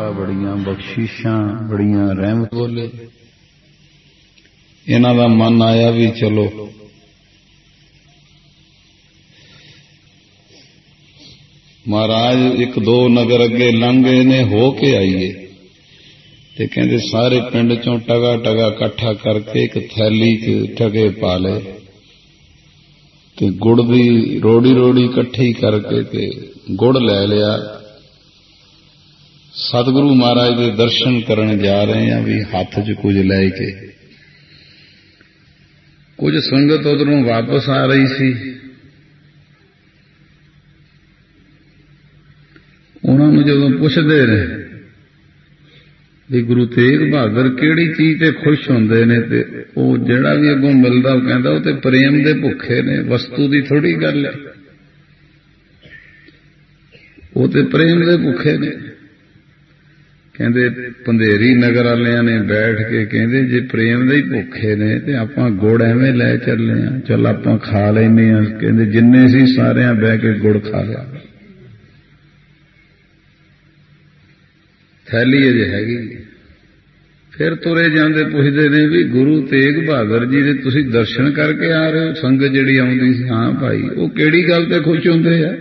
बड़ियां बख्शिशां, बड़ियां रहमत बोले। इन्हां दा मन आया भी चलो महाराज एक दो नगर अगे लंघे ने हो के आईए, ते कहंदे सारे पिंड चों टगा टगा इकट्ठा करके एक थैली च टगे पा ले, ते गुड़ दी रोड़ी रोड़ी इकट्ठी करके ते गुड़ लै लिया। सतगुरु महाराज के दर्शन करन जा रहे हैं भी हाथ च कुछ लैके। कुछ संगत उधरों वापस आ रही सी, उन्होंने जदों पुछदे ने भी गुरु तेग बहादुर किहड़ी चीज ते खुश होंदे ने, ते वो जिहड़ा भी अगों मिलदा वो कहंदा वो ते प्रेम दे भुखे ने, वस्तु दी थोड़ी गल है, वो ते प्रेम दे भुखे ने। कहंदे पंधेरी नगर वालियां ने बैठ के कहंदे जे प्रेम दे ही भुखे ने ते आपां गुड़ एवें लै चले आ, चल आपां खा लैने आ। कहंदे जिन्ने सी सारियां बह के गुड़ खा लिया, थैली अजे हैगी। फिर तुरे जांदे पुछदे ने भी गुरु तेग बहादुर जी दे तुसीं दर्शन करके आ रहे हो? संगत जिहड़ी आउंदी सी, हां भाई, वो किहड़ी गल ते खुश हुंदे आ?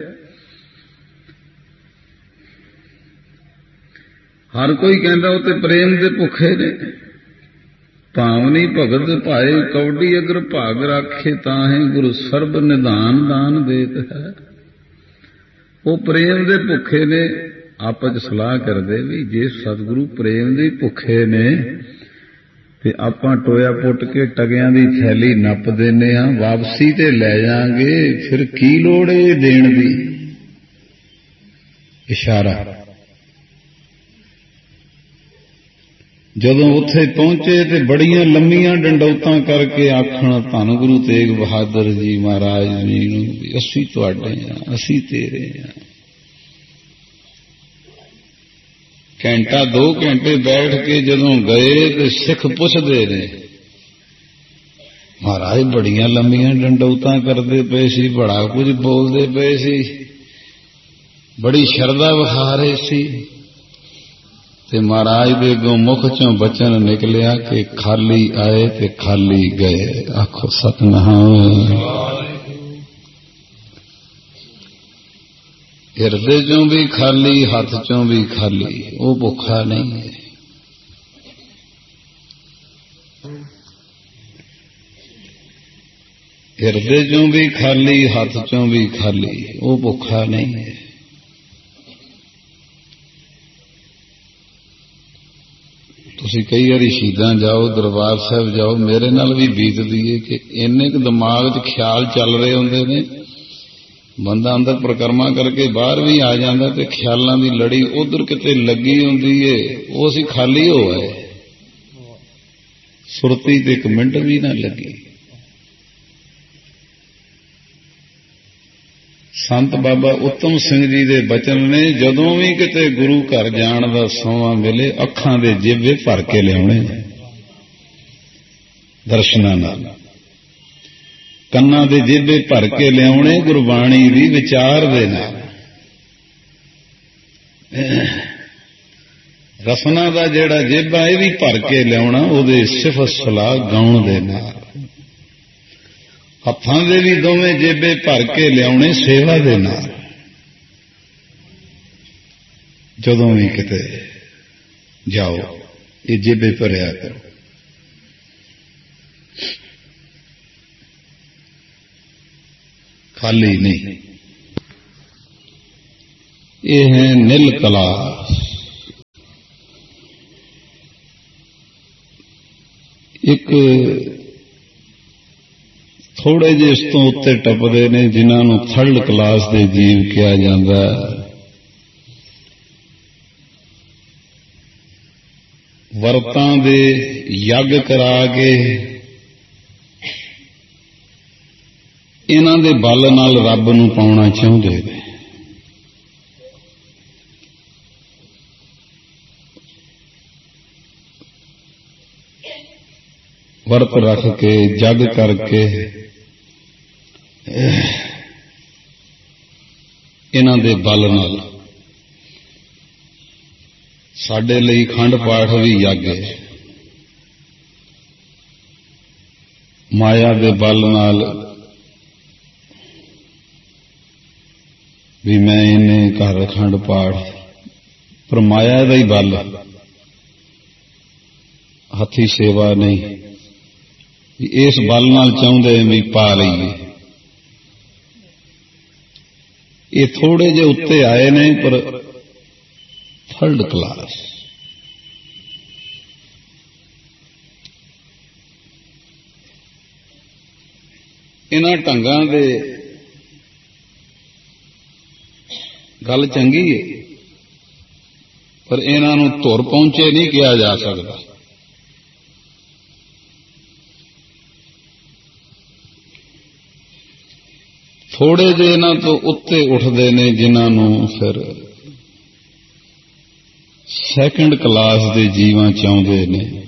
हर कोई कहंदा वो ते प्रेम दे भुखे ने। भावनी भगत भाए कौडी अगर भाग राखे ताहे गुरु सर्ब निधान दान देत है। वो प्रेम दे भुखे ने। आपस सलाह करदे भी जे सतगुरु प्रेम दे भुखे ने ते आपां टोया पुट के टगियां दी थैली नप देने आ, वापसी ते लै जांगे, फिर की लोड़ है देण दी? इशारा। जदों उत्थे पहुंचे ते बड़ियां लंमियां डंडौतां करके आखण धन गुरु तेग बहादुर जी महाराज जी नूं भी असीं तुहाडे आ, असीं तेरे आ। घंटा दो घंटे बैठ के जदों गए तो सिख पुछदे ने, महाराज बड़ियां लंमियां डंडौतां करदे पे सी, बड़ा कुछ बोलदे पे सी, बड़ी शरदा विखा रहे सी, ते महाराज दे अगों मुख चों बचन निकलिया कि खाली आए ते खाली गए। आखो सतनाम। हिरदे चों भी खाली, हाथ चों भी खाली, वो भुखा नहीं है। हिरदे चों भी खाली, हाथ चों भी खाली, वो भुखा नहीं है। तुसीं कई बारी शहीदां जाओ, दरबार साहब जाओ, मेरे नाल भी बीतदी है कि इन्ने क दिमाग च ख्याल चल रहे होंदे ने, बंदा अंदर परिक्रमा करके बाहर भी आ जाता तो ख्यालों की लड़ी उधर किते लगी होंदी है, वो असीं खाली हो आए, सुरती ते एक मिनट भी ना लगी। संत बाबा उत्तम सिंह जी दे बचन ने, जदों भी किते गुरु घर जाण दा सौवा मिले अखां दे जेबे भर के लियाउने दर्शनां नाल, कन्ना दे जेबे भर के लियाउने गुरबाणी दी विचार दे नाल, रसना दा जेड़ा जेबा ये भी भर के लियाउणा उहदे सिफत सलाह गाउण दे नाल, हत्थां दे भी दोवें जेबे भर के लियाउने सेवा दे नाल। जदों भी किते जाओ ये जेबे भरिया करो। खाली नहीं, ये है नील कलास। एक थोड़े जे इस तो उत्ते टपदे ने जिन्हों थर्ड क्लास दे जीव कहा जाता है। वरतां दे यज्ञ करा के इन्हां दे बल नाल रब नूं पाउणा चाहुंदे ने। वर्त रख के जग करके इन्हां दे बल नाल साडे लई खंड पाठ भी यज्ञ है। माया दे बल नाल भी मैं इन्हें कर खंड पाठ, पर माया दा ही बल, हथी सेवा नहीं। इस बल नाल चाहुंदे भी पा लईए। ये थोड़े जे उत्ते आए ने, पर थर्ड क्लास। इन्हां ढंगां दे गल चंगी है, पर इन्हां नूं धुर पहुंचे नहीं किया जा सकता। थोड़े जे इन्हां तो उत्ते उठते ने, जिन्हां नूं फिर सैकंड क्लास दे जीवां चाहुंदे ने।